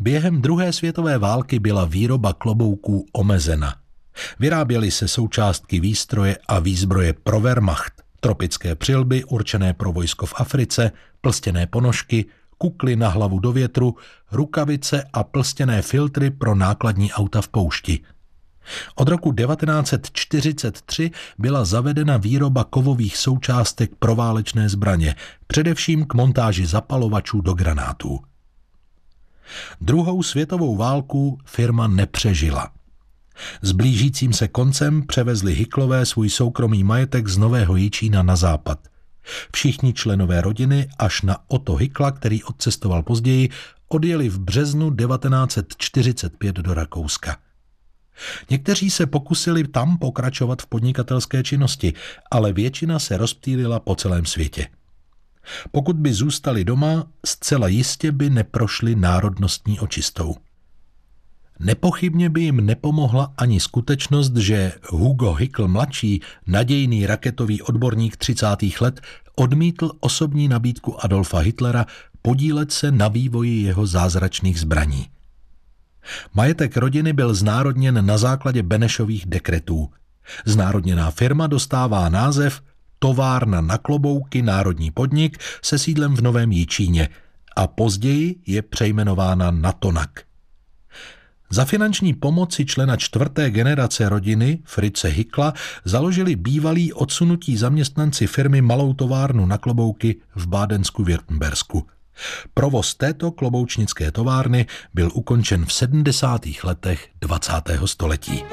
Během druhé světové války byla výroba klobouků omezena. Vyráběly se součástky výstroje a výzbroje pro Wehrmacht, tropické přilby určené pro vojsko v Africe, plstěné ponožky, kukly na hlavu do větru, rukavice a plstěné filtry pro nákladní auta v poušti. Od roku 1943 byla zavedena výroba kovových součástek pro válečné zbraně, především k montáži zapalovačů do granátů. Druhou světovou válku firma nepřežila. S blížícím se koncem převezli Hicklové svůj soukromý majetek z Nového Jičína na západ. Všichni členové rodiny až na Otto Hickla, který odcestoval později, odjeli v březnu 1945 do Rakouska. Někteří se pokusili tam pokračovat v podnikatelské činnosti, ale většina se rozptýlila po celém světě. Pokud by zůstali doma, zcela jistě by neprošli národnostní očistou. Nepochybně by jim nepomohla ani skutečnost, že Hugo Hickl mladší, nadějný raketový odborník 30. let, odmítl osobní nabídku Adolfa Hitlera podílet se na vývoji jeho zázračných zbraní. Majetek rodiny byl znárodněn na základě Benešových dekretů. Znárodněná firma dostává název Továrna na klobouky národní podnik se sídlem v Novém Jičíně a později je přejmenována na Tonak. Za finanční pomoci člena 4. generace rodiny, Fritze Hickla, založili bývalí odsunutí zaměstnanci firmy malou továrnu na klobouky v Bádensku-Württembersku. Provoz této kloboučnické továrny byl ukončen v 70. letech 20. století.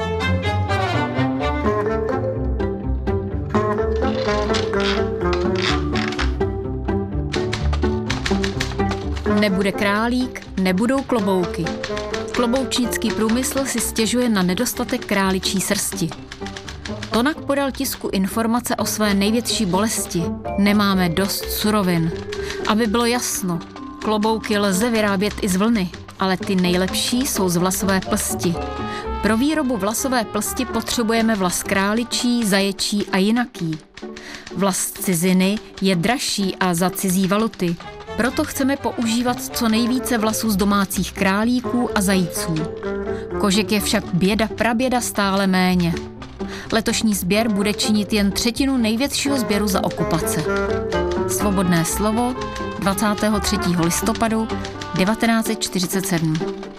Nebude králík, nebudou klobouky. Kloboučnický průmysl si stěžuje na nedostatek králičí srsti. Tonak podal tisku informace o své největší bolesti. Nemáme dost surovin. Aby bylo jasno, klobouky lze vyrábět i z vlny, ale ty nejlepší jsou z vlasové plsti. Pro výrobu vlasové plsti potřebujeme vlas králičí, zaječí a jinaký. Vlas z ciziny je dražší a za cizí valuty. Proto chceme používat co nejvíce vlasů z domácích králíků a zajíců. Kožek je však běda praběda stále méně. Letošní sběr bude činit jen třetinu největšího sběru za okupace. Svobodné slovo 23. listopadu 1947.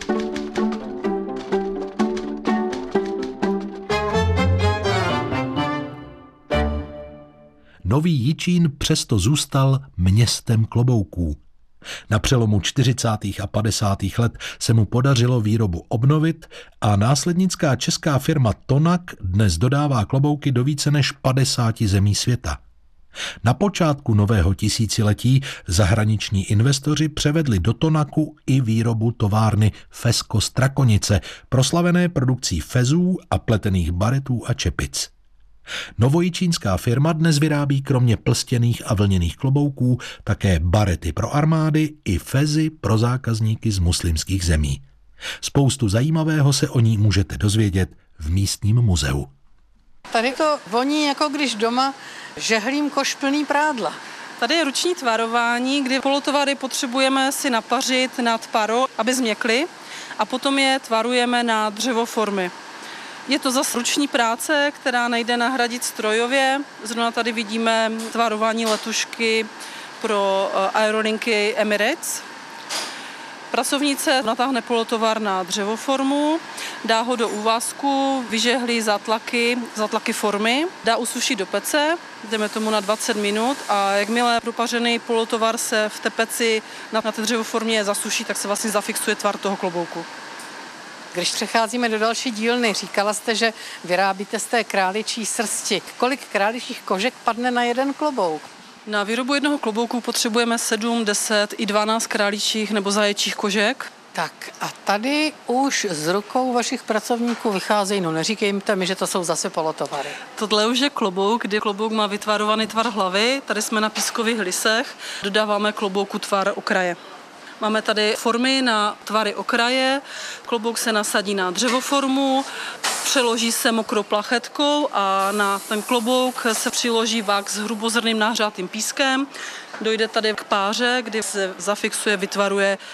Nový Jičín přesto zůstal městem klobouků. Na přelomu 40. a 50. let se mu podařilo výrobu obnovit a následnická česká firma Tonak dnes dodává klobouky do více než 50 zemí světa. Na počátku nového tisíciletí zahraniční investoři převedli do Tonaku i výrobu továrny Fesko Strakonice, proslavené produkcí fezů a pletených baretů a čepic. Novojičínská firma dnes vyrábí kromě plstěných a vlněných klobouků také barety pro armády i fezy pro zákazníky z muslimských zemí. Spoustu zajímavého se o ní můžete dozvědět v místním muzeu. Tady to voní, jako když doma žehlím koš plný prádla. Tady je ruční tvarování, kdy polotovary potřebujeme si napařit nad parou, aby změkly, a potom je tvarujeme na dřevoformy. Je to zase ruční práce, která nejde nahradit strojově. Zrovna tady vidíme tvarování letušky pro aerolinky Emirates. Pracovnice natáhne polotovar na dřevoformu, dá ho do úvazku, vyžehlí zatlaky formy, dá usušit do pece, jdeme tomu na 20 minut, a jakmile propařený polotovar se v té peci na té dřevoformě zasuší, tak se vlastně zafixuje tvar toho klobouku. Když přecházíme do další dílny, říkala jste, že vyrábíte z té králičí srsti. Kolik králičích kožek padne na jeden klobouk? Na výrobu jednoho klobouku potřebujeme 7, 10 i 12 králičích nebo zaječích kožek. Tak a tady už z rukou vašich pracovníků vycházejí, no neříkejte mi, že to jsou zase polotovary. Tohle už je klobouk, kdy klobouk má vytvarovaný tvar hlavy, tady jsme na pískových lisech, dodáváme klobouku tvar okraje. Máme tady formy na tvary okraje, klobouk se nasadí na dřevoformu, přeloží se mokrou plachetkou a na ten klobouk se přiloží vák s hrubozrným nahřátým pískem. Dojde tady k páře, kdy se zafixuje, vytvaruje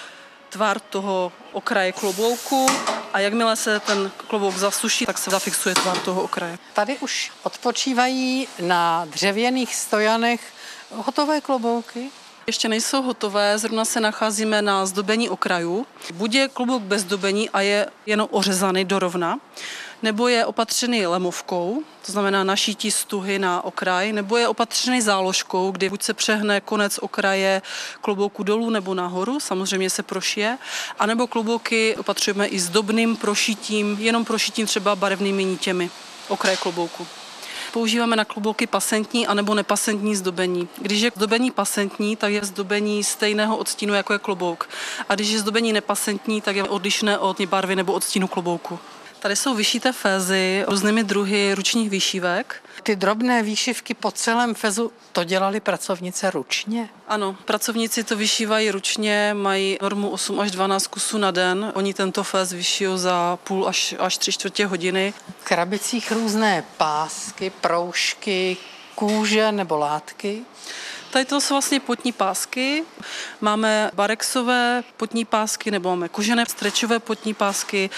tvar toho okraje klobouku a jakmile se ten klobouk zasuší, tak se zafixuje tvar toho okraje. Tady už odpočívají na dřevěných stojanech hotové klobouky. Ještě nejsou hotové, zrovna se nacházíme na zdobení okrajů. Buď je klobouk bez zdobení a je jenom ořezaný dorovna, nebo je opatřený lemovkou, to znamená našítí stuhy na okraj, nebo je opatřený záložkou, kdy buď se přehne konec okraje klobouku dolů nebo nahoru, samozřejmě se prošije, anebo klobouky opatřujeme i zdobným prošitím, jenom prošitím třeba barevnými nitěmi okraje klobouku. Používáme na klobouky pasentní anebo nepasentní zdobení. Když je zdobení pasentní, tak je zdobení stejného odstínu, jako je klobouk. A když je zdobení nepasentní, tak je odlišné od barvy nebo odstínu klobouku. Tady jsou vyšité fézy různými druhy ručních výšívek. Ty drobné výšivky po celém fezu to dělali pracovnice ručně? Ano, pracovníci to vyšívají ručně, mají normu 8 až 12 kusů na den. Oni tento féz vyšijou za půl až 3/4 hodiny. V krabicích různé pásky, proužky, kůže nebo látky. Tady to jsou vlastně potní pásky. Máme barexové potní pásky nebo máme kožené strečové potní pásky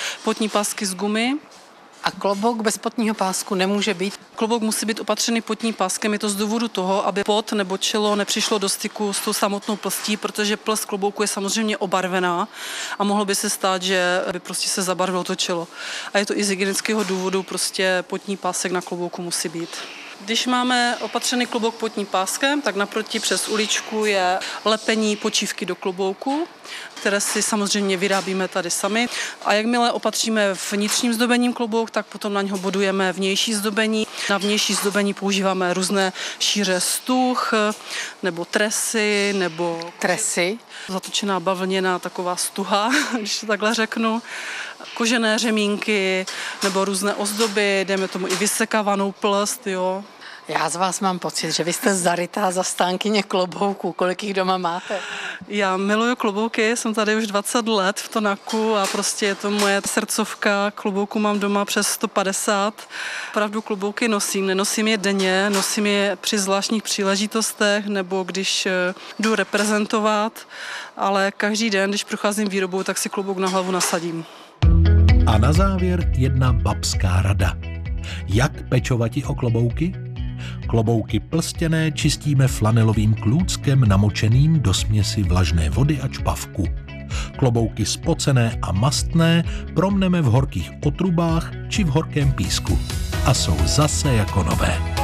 z gumy. A klobouk bez potního pásku nemůže být? Klobouk musí být opatřený potním páskem, je to z důvodu toho, aby pot nebo čelo nepřišlo do styku s tou samotnou plstí, protože plst klobouku je samozřejmě obarvená a mohlo by se stát, že by prostě se zabarvilo to čelo. A je to i z hygienického důvodu, prostě potní pásek na klobouku musí být. Když máme opatřený klobouk potním páskem, tak naproti přes uličku je lepení počívky do klobouku, které si samozřejmě vyrábíme tady sami. A jakmile opatříme vnitřním zdobením klobouk, tak potom na něho bodujeme vnější zdobení. Na vnější zdobení používáme různé šíře stuh, nebo tresy, nebo tresy. Zatočená bavlněná taková stuha, když to takhle řeknu. Kožené řemínky nebo různé ozdoby, dejme tomu i vysekávanou plst, jo. Já z vás mám pocit, že vy jste zarytá zastánkyně klobouků. Kolik jich doma máte? Já miluju klobouky, jsem tady už 20 let v Tonaku a prostě je to moje srdcovka. Klobouku mám doma přes 150. Opravdu klobouky nosím, nenosím je denně, nosím je při zvláštních příležitostech nebo když jdu reprezentovat, ale každý den, když procházím výrobou, tak si klobouk na hlavu nasadím. A na závěr jedna babská rada. Jak pečovati o klobouky? Klobouky plstěné čistíme flanelovým klůckem namočeným do směsi vlažné vody a čpavku. Klobouky spocené a mastné promneme v horkých otrubách či v horkém písku. A jsou zase jako nové.